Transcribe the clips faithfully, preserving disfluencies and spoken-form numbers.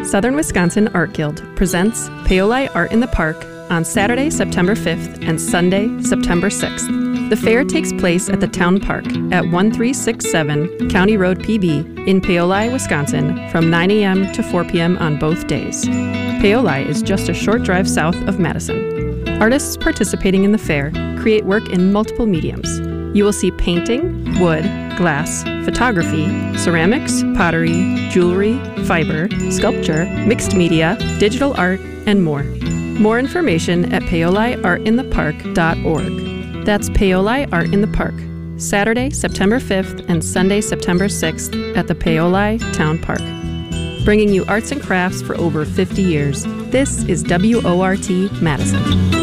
Southern Wisconsin Art Guild presents Paoli Art in the Park on Saturday, September fifth and Sunday, September sixth. The fair takes place at the Town Park at one three six seven County Road P B in Paoli, Wisconsin from nine a.m. to four p.m. on both days. Paoli is just a short drive south of Madison. Artists participating in the fair create work in multiple mediums. You will see painting, wood, glass, photography, ceramics, pottery, jewelry, fiber, sculpture, mixed media, digital art, and more. More information at paoli art in the park dot org. That's Paoli Art in the Park, Saturday, September fifth and Sunday, September sixth at the Paoli Town Park. Bringing you arts and crafts for over fifty years. This is W O R T Madison.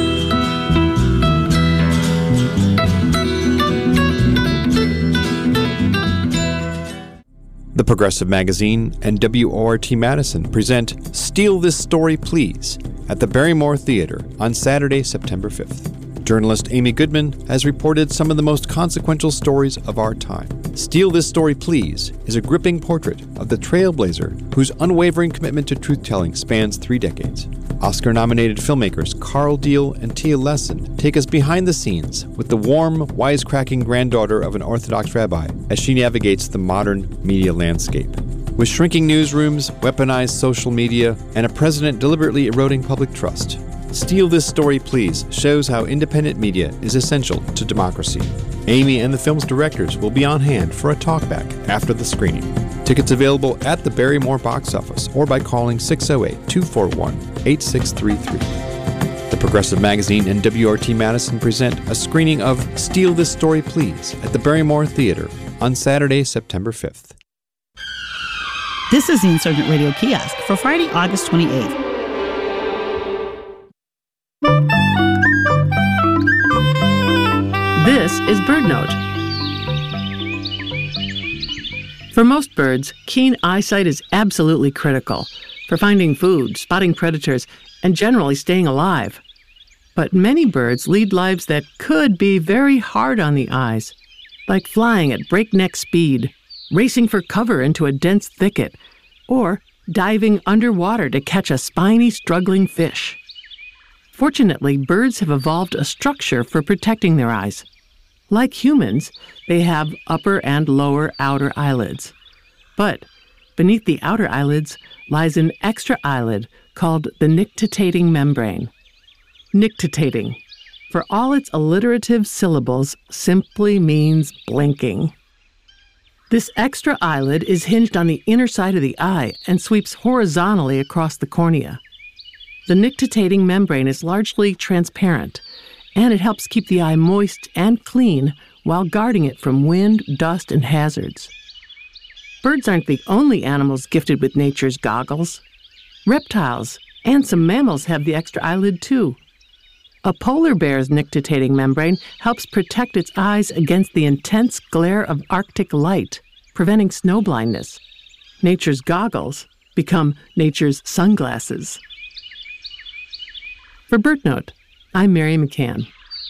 The Progressive Magazine and W O R T Madison present Steal This Story Please at the Barrymore Theater on Saturday, September fifth. Journalist Amy Goodman has reported some of the most consequential stories of our time. Steal This Story Please is a gripping portrait of the trailblazer whose unwavering commitment to truth-telling spans three decades. Oscar-nominated filmmakers Carl Deal and Tia Lesson take us behind the scenes with the warm, wisecracking granddaughter of an Orthodox rabbi as she navigates the modern media landscape. With shrinking newsrooms, weaponized social media, and a president deliberately eroding public trust, Steal This Story Please shows how independent media is essential to democracy. Amy and the film's directors will be on hand for a talkback after the screening. Tickets available at the Barrymore box office or by calling six oh eight, two four one, eight six three three. The Progressive Magazine and W O R T Madison present a screening of Steal This Story Please at the Barrymore Theater on Saturday, September fifth. This is the Insurgent Radio Kiosk for Friday, August twenty-eighth. This is BirdNote. For most birds, keen eyesight is absolutely critical for finding food, spotting predators, and generally staying alive. But many birds lead lives that could be very hard on the eyes, like flying at breakneck speed, racing for cover into a dense thicket, or diving underwater to catch a spiny, struggling fish. Fortunately, birds have evolved a structure for protecting their eyes. Like humans, they have upper and lower outer eyelids. But beneath the outer eyelids lies an extra eyelid called the nictitating membrane. Nictitating, for all its alliterative syllables, simply means blinking. This extra eyelid is hinged on the inner side of the eye and sweeps horizontally across the cornea. The nictitating membrane is largely transparent, and it helps keep the eye moist and clean while guarding it from wind, dust, and hazards. Birds aren't the only animals gifted with nature's goggles. Reptiles and some mammals have the extra eyelid too. A polar bear's nictitating membrane helps protect its eyes against the intense glare of Arctic light, preventing snow blindness. Nature's goggles become nature's sunglasses. For BirdNote, I'm Mary McCann.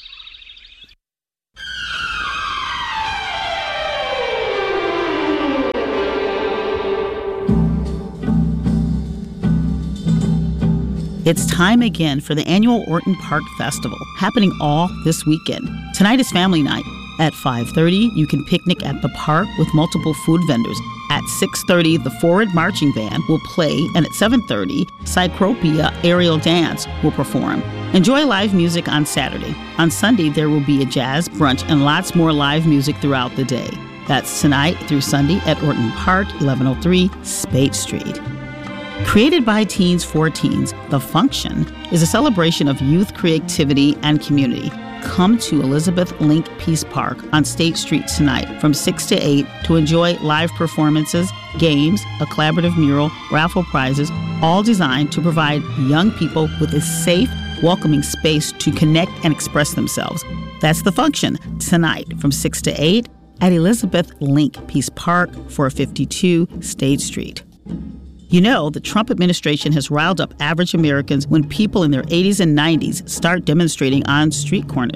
It's time again for the annual Orton Park Festival, happening all this weekend. Tonight is family night. At five thirty, you can picnic at the park with multiple food vendors. At six thirty, the Forward Marching Band will play, and at seven thirty, Cycropia Aerial Dance will perform. Enjoy live music on Saturday. On Sunday, there will be a jazz brunch and lots more live music throughout the day. That's tonight through Sunday at Orton Park, eleven oh three Spate Street. Created by Teens for Teens, The Function is a celebration of youth creativity and community. Come to Elizabeth Link Peace Park on State Street tonight from six to eight to enjoy live performances, games, a collaborative mural, raffle prizes, all designed to provide young people with a safe, welcoming space to connect and express themselves. That's The Function tonight from six to eight at Elizabeth Link Peace Park, four fifty-two State Street. You know, the Trump administration has riled up average Americans when people in their eighties and nineties start demonstrating on street corners.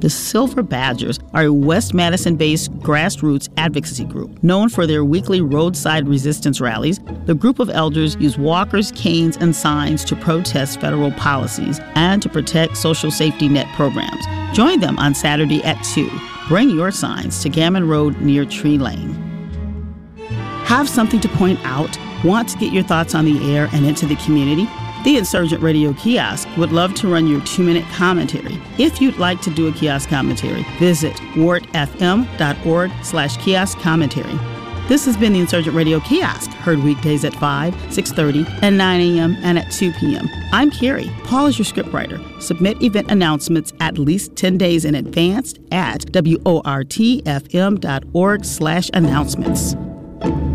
The Silver Badgers are a West Madison-based grassroots advocacy group. Known for their weekly roadside resistance rallies, the group of elders use walkers, canes, and signs to protest federal policies and to protect social safety net programs. Join them on Saturday at two. Bring your signs to Gammon Road near Tree Lane. Have something to point out? Want to get your thoughts on the air and into the community? The Insurgent Radio Kiosk would love to run your two-minute commentary. If you'd like to do a kiosk commentary, visit wardfm.org slash kiosk commentary. This has been the Insurgent Radio Kiosk, heard weekdays at five, six thirty, and nine a.m. and at two p.m. I'm Carrie. Paul is your scriptwriter. Submit event announcements at least ten days in advance at wortfm.org slash announcements.